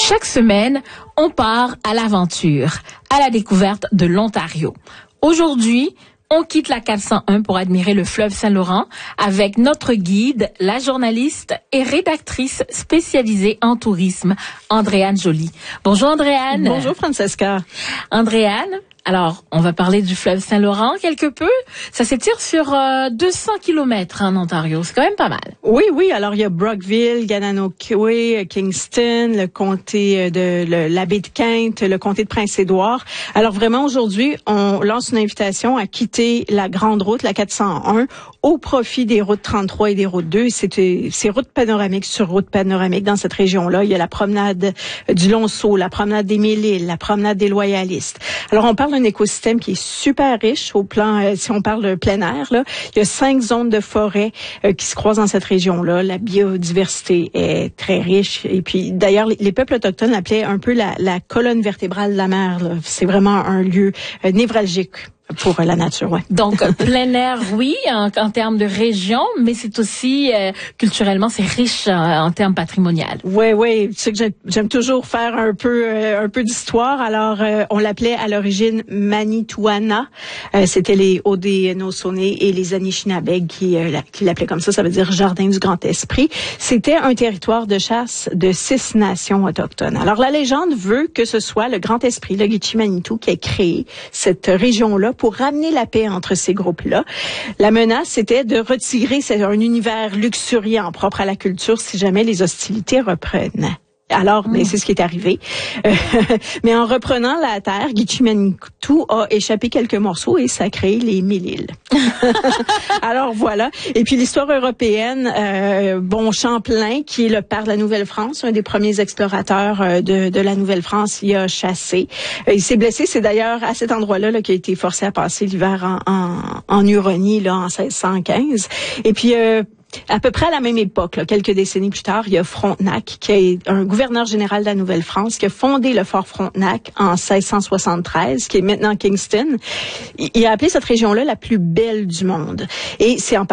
Chaque semaine, on part à l'aventure, à la découverte de l'Ontario. Aujourd'hui, on quitte la 401 pour admirer le fleuve Saint-Laurent avec notre guide, la journaliste et rédactrice spécialisée en tourisme, Andréane Joly. Bonjour Andréane. Bonjour Francesca. Andréane, alors on va parler du fleuve Saint-Laurent quelque peu. Ça s'étire sur 200 kilomètres en Ontario, c'est quand même pas mal. Oui, alors il y a Brockville, Gananoque, Kingston, le comté de la baie de Quinte, le comté de Prince-Édouard. Alors vraiment aujourd'hui, on lance une invitation à quitter la grande route, la 401, au profit des routes 33 et des routes 2. C'est route panoramique sur route panoramique dans cette région-là. Il y a la promenade du Long-Sault, la promenade des Mille-Îles, la promenade des Loyalistes. Alors on parle d'un écosystème qui est super riche au plan, si on parle de plein air, là. Il y a 5 zones de forêt qui se croisent dans cette région-là. La biodiversité est très riche. Et puis, d'ailleurs, les peuples autochtones l'appelaient un peu la colonne vertébrale de la mer, là. C'est vraiment un lieu névralgique pour la nature, ouais. Donc, plein air, oui, en termes de région, mais c'est aussi, culturellement, c'est riche en termes patrimonial. Oui. Tu sais que j'aime toujours faire un peu d'histoire. Alors, on l'appelait à l'origine Manitouana. C'était les Haudenosaunee et les Anishinabeg qui l'appelaient comme ça. Ça veut dire Jardin du Grand Esprit. C'était un territoire de chasse de 6 nations autochtones. Alors, la légende veut que ce soit le Grand Esprit, le Gitche Manitou, qui a créé cette région-là pour ramener la paix entre ces groupes-là. La menace, c'était de retirer un univers luxuriant propre à la culture si jamais les hostilités reprennent. Alors, mais c'est ce qui est arrivé. Mais en reprenant la terre, Gitche Manitou a échappé quelques morceaux et ça a créé les Mille-Îles. Alors voilà. Et puis l'histoire européenne, Champlain, qui est le père de la Nouvelle-France, un des premiers explorateurs de la Nouvelle-France, il a chassé. Il s'est blessé. C'est d'ailleurs à cet endroit-là qu'il a été forcé à passer l'hiver en Huronie, là, en 1615. Et puis à peu près à la même époque, là, quelques décennies plus tard, il y a Frontenac, qui est un gouverneur général de la Nouvelle-France, qui a fondé le fort Frontenac en 1673, qui est maintenant Kingston. Il a appelé cette région-là la plus belle du monde. Et c'est en